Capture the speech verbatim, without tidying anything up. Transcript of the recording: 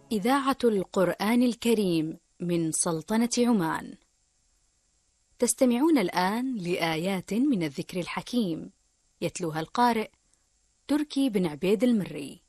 إذاعة القرآن الكريم من سلطنة عمان. تستمعون الآن لآيات من الذكر الحكيم، يتلوها القارئ تركي بن عبيد المري.